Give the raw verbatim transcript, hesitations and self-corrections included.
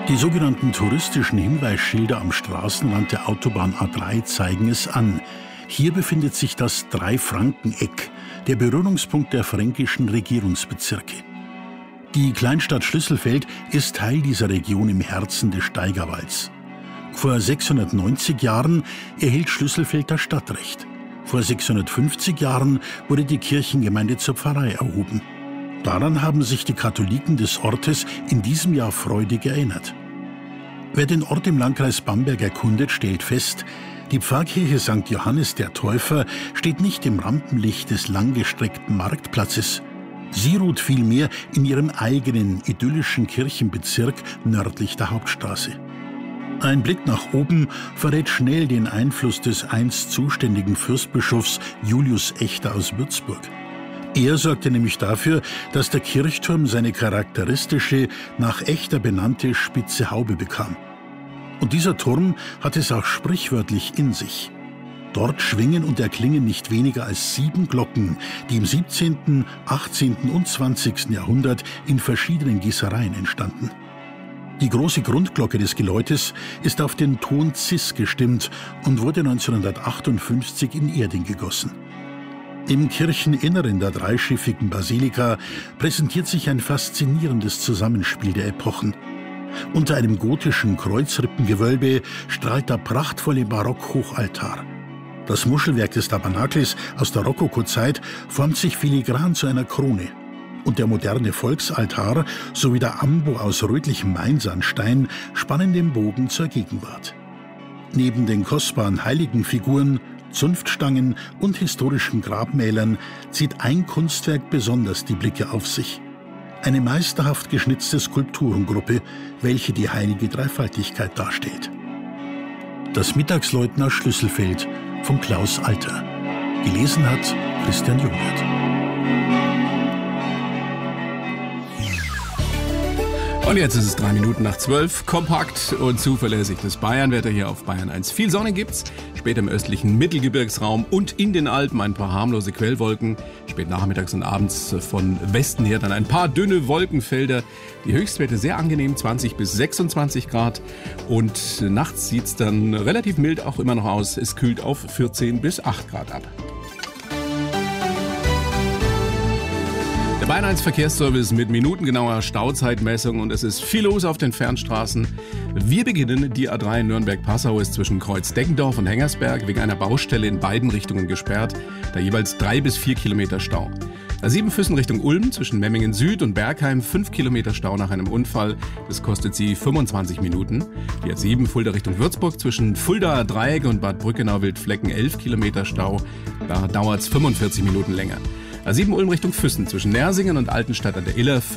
Die sogenannten touristischen Hinweisschilder am Straßenrand der Autobahn A drei zeigen es an. Hier befindet sich das Drei-Franken-Eck, der Berührungspunkt der fränkischen Regierungsbezirke. Die Kleinstadt Schlüsselfeld ist Teil dieser Region im Herzen des Steigerwalds. Vor sechshundertneunzig Jahren erhielt Schlüsselfeld das Stadtrecht. Vor sechshundertfünfzig Jahren wurde die Kirchengemeinde zur Pfarrei erhoben. Daran haben sich die Katholiken des Ortes in diesem Jahr freudig erinnert. Wer den Ort im Landkreis Bamberg erkundet, stellt fest, die Pfarrkirche Sankt Johannes der Täufer steht nicht im Rampenlicht des langgestreckten Marktplatzes. Sie ruht vielmehr in ihrem eigenen idyllischen Kirchenbezirk nördlich der Hauptstraße. Ein Blick nach oben verrät schnell den Einfluss des einst zuständigen Fürstbischofs Julius Echter aus Würzburg. Er sorgte nämlich dafür, dass der Kirchturm seine charakteristische, nach Echter benannte spitze Haube bekam. Und dieser Turm hat es auch sprichwörtlich in sich. Dort schwingen und erklingen nicht weniger als sieben Glocken, die im siebzehnten, achtzehnten und zwanzigsten Jahrhundert in verschiedenen Gießereien entstanden. Die große Grundglocke des Geläutes ist auf den Ton Cis gestimmt und wurde neunzehnhundertachtundfünfzig in Erding gegossen. Im Kircheninneren der dreischiffigen Basilika präsentiert sich ein faszinierendes Zusammenspiel der Epochen. Unter einem gotischen Kreuzrippengewölbe strahlt der prachtvolle Barock-Hochaltar. Das Muschelwerk des Tabernakels aus der Rokokozeit formt sich filigran zu einer Krone. Und der moderne Volksaltar sowie der Ambo aus rötlichem Mainsandstein spannen den Bogen zur Gegenwart. Neben den kostbaren Heiligenfiguren, Zunftstangen und historischen Grabmälern zieht ein Kunstwerk besonders die Blicke auf sich. Eine meisterhaft geschnitzte Skulpturengruppe, welche die heilige Dreifaltigkeit darstellt. Das Mittagsläuten aus Schlüsselfeld von Klaus Alter. Gelesen hat Christian Jungwirth. Und jetzt ist es drei Minuten nach zwölf. Kompakt und zuverlässig das Bayernwetter hier auf Bayern eins. Viel Sonne gibt's, später im östlichen Mittelgebirgsraum und in den Alpen ein paar harmlose Quellwolken. Spät nachmittags und abends von Westen her dann ein paar dünne Wolkenfelder. Die Höchstwerte sehr angenehm, zwanzig bis sechsundzwanzig Grad. Und nachts sieht's dann relativ mild auch immer noch aus. Es kühlt auf vierzehn bis acht Grad ab. Der Bayern eins Verkehrsservice mit minutengenauer Stauzeitmessung und es ist viel los auf den Fernstraßen. Wir beginnen, die A drei Nürnberg-Passau ist zwischen Kreuz-Deggendorf und Hengersberg wegen einer Baustelle in beiden Richtungen gesperrt, da jeweils drei bis vier Kilometer Stau. A sieben Füssen Richtung Ulm zwischen Memmingen Süd und Bergheim fünf Kilometer Stau nach einem Unfall, das kostet sie fünfundzwanzig Minuten. Die A sieben Fulda Richtung Würzburg zwischen Fuldaer Dreieck und Bad Brückenau-Wildflecken elf Kilometer Stau, da dauert es fünfundvierzig Minuten länger. A sieben Ulm Richtung Füssen zwischen Nersingen und Altenstadt an der Iller